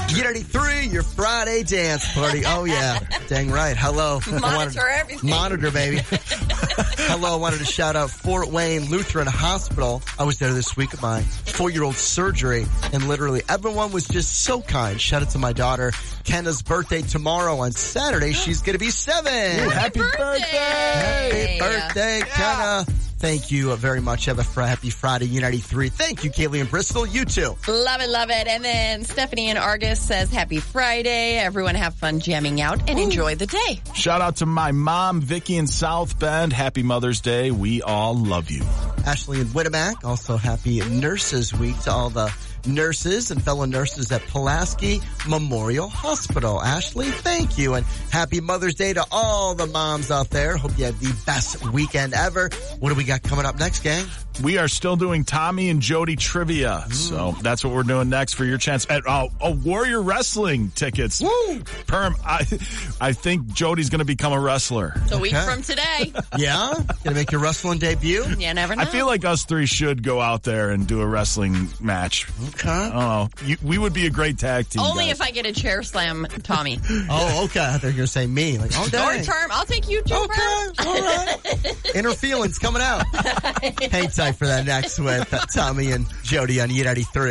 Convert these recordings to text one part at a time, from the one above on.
U93, your Friday dance party. Oh, yeah. Dang right. Hello. Monitor everything. Monitor, baby. Hello. I wanted to shout out Fort Wayne Lutheran Hospital. I was there this week at my 4-year-old surgery, and literally everyone was just so kind. Shout out to my daughter, Kenna's birthday tomorrow on Saturday. She's going to be 7. Ooh, happy birthday. Happy birthday, Kenna. Thank you very much. Have a happy Friday, U93. Thank you, Kaylee and Bristol. You too. Love it, love it. And then Stephanie in Argus says, happy Friday. Everyone have fun jamming out and enjoy the day. Shout out to my mom, Vicky in South Bend. Happy Mother's Day. We all love you. Ashley in Winnemac. Also happy Nurses Week to all the nurses and fellow nurses at Pulaski Memorial Hospital. Ashley, thank you. And happy Mother's Day to all the moms out there. Hope you had the best weekend ever. What do we got coming up next, gang? We are still doing Tommy and Jody trivia. So that's what we're doing next for your chance at Warrior Wrestling tickets. Woo! Perm, I think Jody's going to become a wrestler. It's a week from today. Yeah? Gonna make your wrestling debut? You never know. I feel like us three should go out there and do a wrestling match. Okay. I don't know. We would be a great tag team. Only guys. if I get a chair slam, Tommy. Oh, okay. I thought you were going to say me. Like, oh, dang. Or term. I'll take you, Joe. Okay. All right. Inner feelings coming out. Hang tight for that next with Tommy and Jody on U93.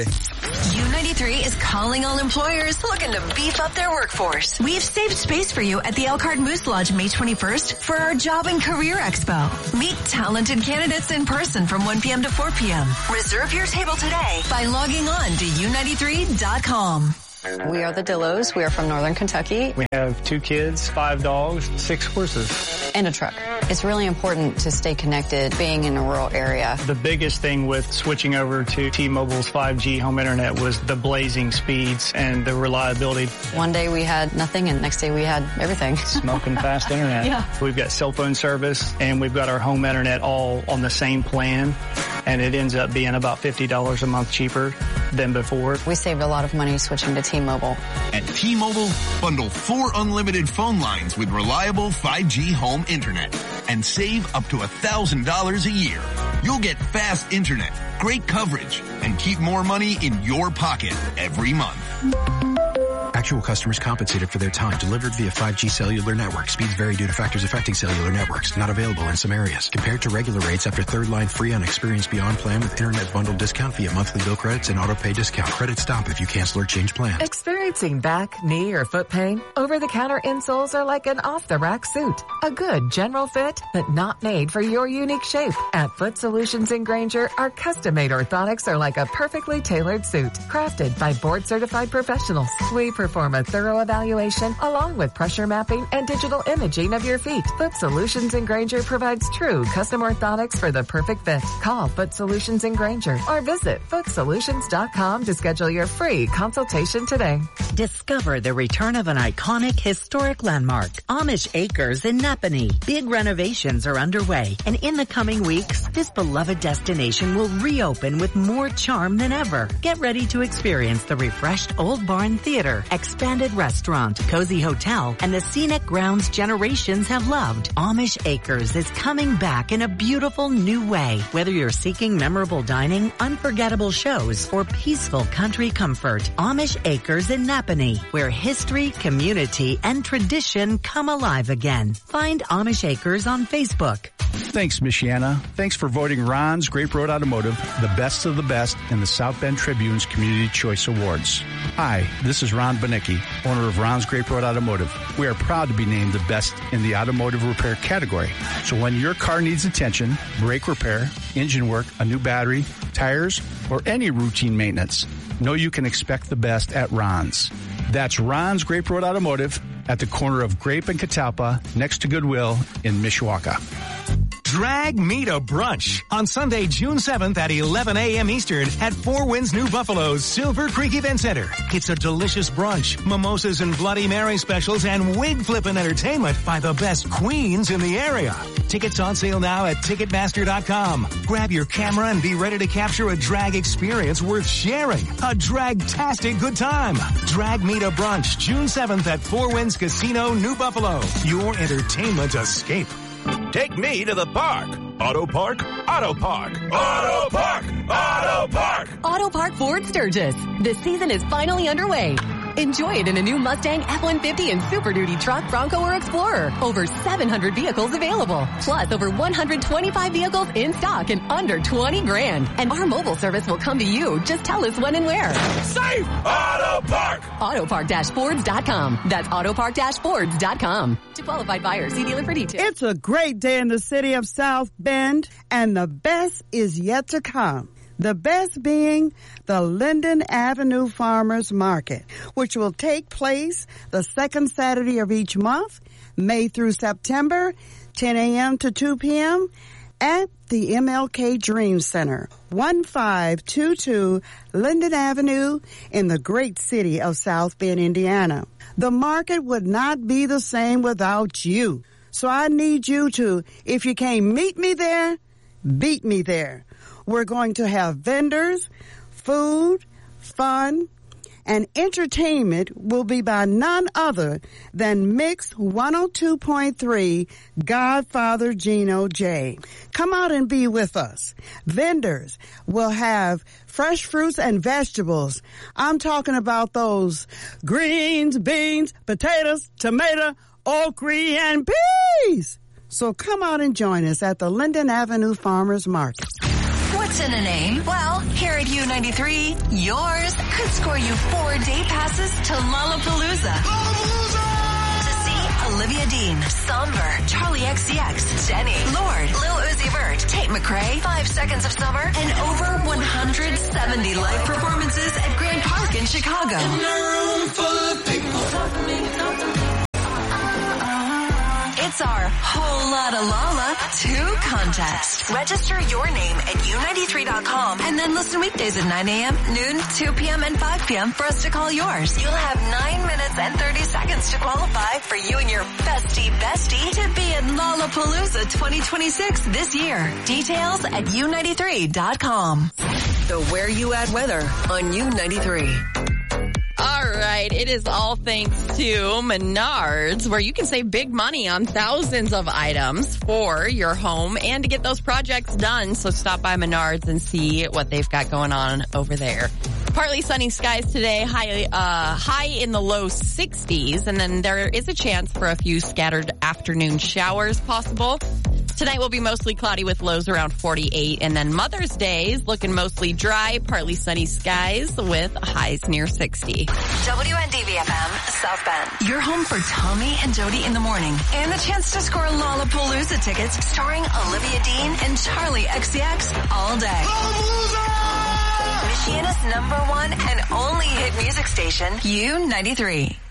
U93 is calling all employers looking to beef up their workforce. We've saved space for you at the Elkhart Moose Lodge May 21st for our Job and Career Expo. Meet talented candidates in person from 1 p.m. to 4 p.m. Reserve your table today by logging on to U93.com. We are the Dillos. We are from Northern Kentucky. We have 2 kids, 5 dogs, 6 horses. And a truck. It's really important to stay connected being in a rural area. The biggest thing with switching over to T-Mobile's 5G home internet was the blazing speeds and the reliability. One day we had nothing and next day we had everything. Smoking fast internet. Yeah. We've got cell phone service and we've got our home internet all on the same plan. And it ends up being about $50 a month cheaper than before. We saved a lot of money switching to T-Mobile. At T-Mobile, bundle 4 unlimited phone lines with reliable 5G home internet and save up to $1,000 a year. You'll get fast internet, great coverage, and keep more money in your pocket every month. Actual customers compensated for their time delivered via 5G cellular network. Speeds vary due to factors affecting cellular networks. Not available in some areas. Compared to regular rates after third line free on Experience Beyond plan with internet bundle discount via monthly bill credits and auto pay discount. Credits stop if you cancel or change plans. Experiencing back, knee, or foot pain? Over-the-counter insoles are like an off-the-rack suit. A good general fit, but not made for your unique shape. At Foot Solutions in Granger, our custom-made orthotics are like a perfectly tailored suit. Crafted by board-certified professionals. We perform a thorough evaluation along with pressure mapping and digital imaging of your feet. Foot Solutions in Granger provides true custom orthotics for the perfect fit. Call Foot Solutions in Granger or visit footsolutions.com to schedule your free consultation today. Discover the return of an iconic historic landmark, Amish Acres in Napanee. Big renovations are underway, and in the coming weeks, this beloved destination will reopen with more charm than ever. Get ready to experience the refreshed Old Barn Theater, expanded restaurant, cozy hotel, and the scenic grounds generations have loved. Amish Acres is coming back in a beautiful new way. Whether you're seeking memorable dining, unforgettable shows, or peaceful country comfort, Amish Acres in Napanee, where history, community, and tradition come alive again. Find Amish Acres on Facebook. Thanks, Michiana. Thanks for voting Ron's Grape Road Automotive the best of the best in the South Bend Tribune's Community Choice Awards. Hi, this is Ron Banicki, owner of Ron's Grape Road Automotive. We are proud to be named the best in the automotive repair category. So when your car needs attention, brake repair, engine work, a new battery, tires, or any routine maintenance, know you can expect the best at Ron's. That's Ron's Grape Road Automotive at the corner of Grape and Catalpa next to Goodwill in Mishawaka. Drag Me to Brunch on Sunday, June 7th at 11 a.m. Eastern at Four Winds New Buffalo's Silver Creek Event Center. It's a delicious brunch, mimosas and Bloody Mary specials, and wig flipping entertainment by the best queens in the area. Tickets on sale now at Ticketmaster.com. Grab your camera and be ready to capture a drag experience worth sharing. A drag-tastic good time. Drag Me to Brunch, June 7th at Four Winds Casino, New Buffalo. Your entertainment escape. Take me to the park. Auto Park, Auto Park, Auto Park, Auto Park. Auto Park Fort Sturgis. The season is finally underway. Enjoy it in a new Mustang F-150 and Super Duty truck, Bronco, or Explorer. Over 700 vehicles available. Plus, over 125 vehicles in stock and under 20 grand. And our mobile service will come to you. Just tell us when and where. Safe Auto Park! Autopark-Fords.com. That's Autopark-Fords.com. To qualified buyers, see dealer for details. It's a great day in the city of South Bend, and the best is yet to come. The best being the Linden Avenue Farmers Market, which will take place the second Saturday of each month, May through September, 10 a.m. to 2 p.m., at the MLK Dream Center, 1522 Linden Avenue in the great city of South Bend, Indiana. The market would not be the same without you. So I need you to, if you can't meet me there, beat me there. We're going to have vendors, food, fun, and entertainment will be by none other than Mix 102.3 Godfather Gino J. Come out and be with us. Vendors will have fresh fruits and vegetables. I'm talking about those greens, beans, potatoes, tomato, okra, and peas. So come out and join us at the Linden Avenue Farmers Market. What's in a name? Well, here at U93, yours could score you 4-day passes to Lollapalooza. To see Olivia Dean, Somber, Charlie XCX, Jenny, Lorde, Lil Uzi Vert, Tate McRae, 5 Seconds of Summer, and over 170 live performances at Grand Park in Chicago. In a room full of people. It's our Whole Lotta Lolla 2 contest. Register your name at U93.com and then listen weekdays at 9 a.m., noon, 2 p.m., and 5 p.m. for us to call yours. You'll have 9 minutes and 30 seconds to qualify for you and your bestie to be at Lollapalooza 2026 this year. Details at U93.com. The Where You At weather on U93. All right. It is all thanks to Menards, where you can save big money on thousands of items for your home and to get those projects done. So stop by Menards and see what they've got going on over there. Partly sunny skies today, high in the low 60s, and then there is a chance for a few scattered afternoon showers possible. Tonight will be mostly cloudy with lows around 48, and then Mother's Day is looking mostly dry, partly sunny skies with highs near 60. WNDV-FM, South Bend. Your home for Tommy and Jody in the morning, and the chance to score Lollapalooza tickets starring Olivia Dean and Charlie XCX all day. Michiana's #1 and only hit music station, U93.